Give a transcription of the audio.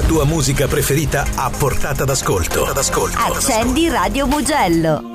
La tua musica preferita a portata d'ascolto. Accendi Radio Mugello.